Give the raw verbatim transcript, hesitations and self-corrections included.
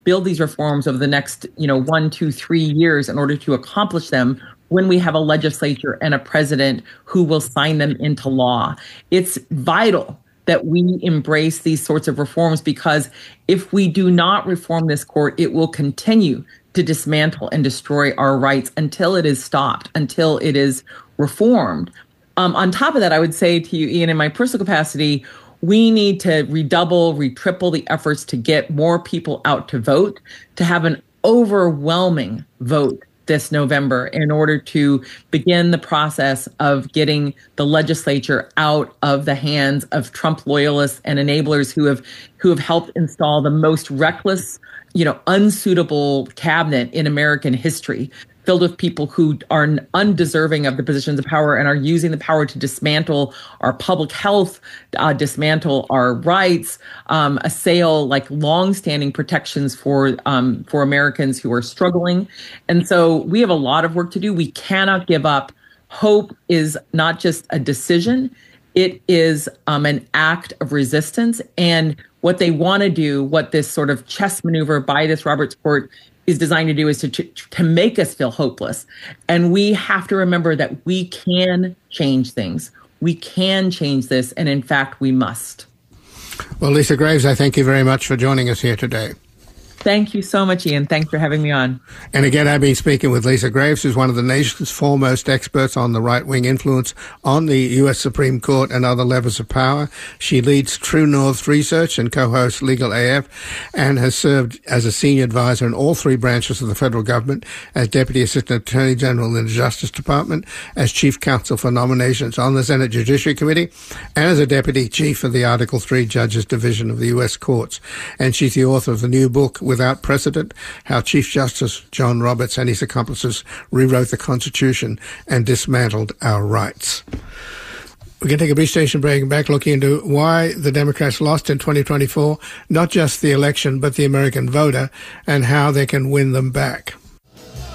build these reforms over the next, you know, one, two, three years in order to accomplish them when we have a legislature and a president who will sign them into law. It's vital that we embrace these sorts of reforms, because if we do not reform this court, it will continue to dismantle and destroy our rights until it is stopped, until it is reformed. Um, on top of that, I would say to you, Ian, in my personal capacity, we need to redouble, retriple the efforts to get more people out to vote, to have an overwhelming vote this November in order to begin the process of getting the legislature out of the hands of Trump loyalists and enablers who have who have helped install the most reckless, you know, unsuitable cabinet in American history, filled with people who are undeserving of the positions of power and are using the power to dismantle our public health, uh, dismantle our rights, um, assail like longstanding protections for um, for Americans who are struggling. And so we have a lot of work to do. We cannot give up. Hope is not just a decision. It is um, an act of resistance. And what they want to do, what this sort of chess maneuver by this Roberts Court is designed to do, is to, to to make us feel hopeless. And we have to remember that we can change things. We can change this. And in fact, we must. Well, Lisa Graves, I thank you very much for joining us here today. Thank you so much, Ian. Thanks for having me on. And again, I've been speaking with Lisa Graves, who's one of the nation's foremost experts on the right-wing influence on the U S Supreme Court and other levels of power. She leads True North Research and co-hosts Legal A F, and has served as a senior advisor in all three branches of the federal government, as Deputy Assistant Attorney General in the Justice Department, as Chief Counsel for Nominations on the Senate Judiciary Committee, and as a Deputy Chief of the Article three Judges Division of the U S Courts. And she's the author of the new book, Without Precedent, How Chief Justice John Roberts and his accomplices Rewrote the Constitution and Dismantled Our Rights. We're going to take a brief station break and back looking into why the Democrats lost in twenty twenty-four, not just the election, but the American voter, and how they can win them back.